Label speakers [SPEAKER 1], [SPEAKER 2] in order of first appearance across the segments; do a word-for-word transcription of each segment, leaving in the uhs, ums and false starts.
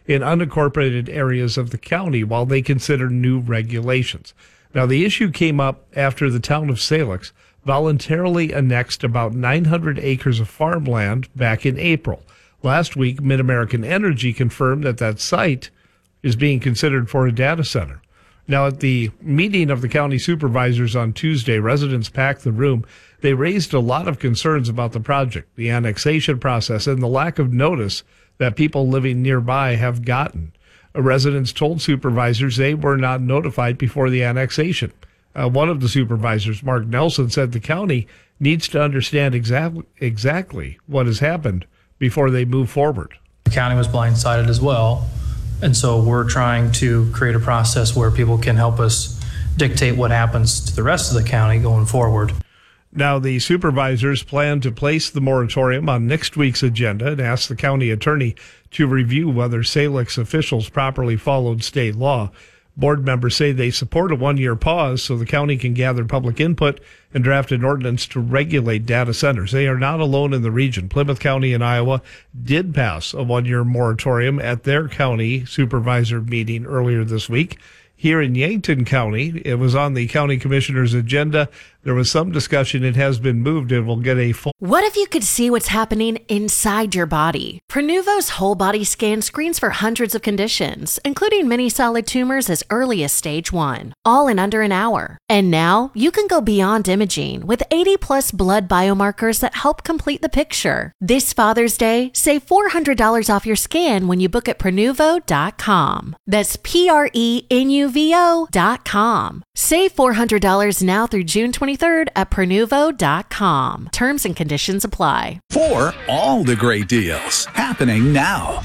[SPEAKER 1] in unincorporated areas of the county while they consider new regulations. Now, the issue came up after the town of Salix voluntarily annexed about nine hundred acres of farmland back in April. Last week, MidAmerican Energy confirmed that that site is being considered for a data center. Now, at the meeting of the county supervisors on Tuesday, residents packed the room. They raised a lot of concerns about the project, the annexation process, and the lack of notice that people living nearby have gotten. Uh, residents told supervisors they were not notified before the annexation. Uh, one of the supervisors, Mark Nelson, said the county needs to understand exactly exactly what has happened before they move forward.
[SPEAKER 2] The county was blindsided as well, and so we're trying to create a process where people can help us dictate what happens to the rest of the county going forward.
[SPEAKER 1] Now, the supervisors plan to place the moratorium on next week's agenda and ask the county attorney to review whether Salix officials properly followed state law. Board members say they support a one-year pause so the county can gather public input and draft an ordinance to regulate data centers. They are not alone in the region. Plymouth County in Iowa did pass a one-year moratorium at their county supervisor meeting earlier this week. Here in Yankton County, it was on the county commissioner's agenda. There was some discussion. It has been moved. It will get a full...
[SPEAKER 3] What if you could see what's happening inside your body? Prenuvo's whole body scan screens for hundreds of conditions, including many solid tumors as early as stage one, all in under an hour. And now you can go beyond imaging with eighty plus blood biomarkers that help complete the picture. This Father's Day, save four hundred dollars off your scan when you book at Prenuvo dot com. That's P R E N U V O dot com. Save four hundred dollars now through June twenty-third at Prenuvo dot com. Terms and conditions apply.
[SPEAKER 4] For all the great deals happening now.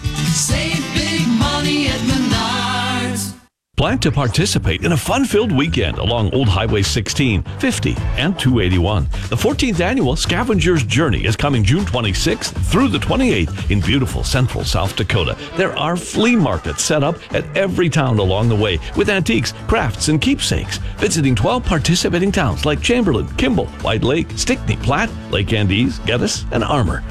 [SPEAKER 5] Save big money at Menards.
[SPEAKER 6] Plan to participate in a fun-filled weekend along Old Highway sixteen, fifty, and two eighty-one. The fourteenth annual Scavenger's Journey is coming June twenty-sixth through the twenty-eighth in beautiful central South Dakota. There are flea markets set up at every town along the way with antiques, crafts, and keepsakes. Visiting twelve participating towns like Chamberlain, Kimball, White Lake, Stickney, Platte, Lake Andes, Geddes, and Armour.